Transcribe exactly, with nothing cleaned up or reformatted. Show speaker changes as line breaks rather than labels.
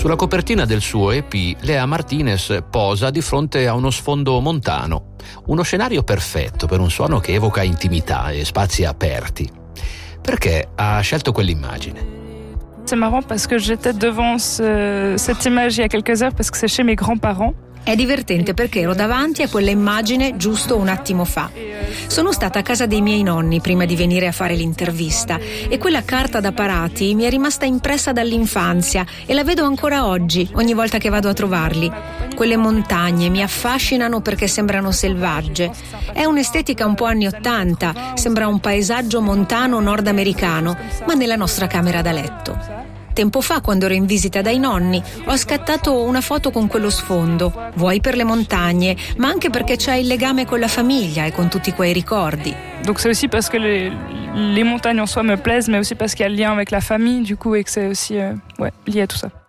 Sulla copertina del suo E P, Lea Martinez posa di fronte a uno sfondo montano, uno scenario perfetto per un suono che evoca intimità e spazi aperti. Perché ha scelto quell'immagine?
C'est marrant parce que j'étais devant ce, cette image il y a quelques heures parce que c'est chez mes grands-parents.
È divertente perché ero davanti a quella immagine giusto un attimo fa. Sono stata a casa dei miei nonni prima di venire a fare l'intervista e quella carta da parati mi è rimasta impressa dall'infanzia e la vedo ancora oggi, ogni volta che vado a trovarli. Quelle montagne mi affascinano perché sembrano selvagge. È un'estetica un po' anni ottanta, sembra un paesaggio montano nordamericano, ma nella nostra camera da letto. Tempo fa, quando ero in visita dai nonni, ho scattato una foto con quello sfondo, vuoi per le montagne, ma anche perché c'è il legame con la famiglia e con tutti quei ricordi.
Donc c'est aussi parce que les, les montagnes en soi me plaisent, mais aussi parce qu'il y a le lien avec la famille, du coup, et que c'est aussi euh, ouais, lié à tout ça.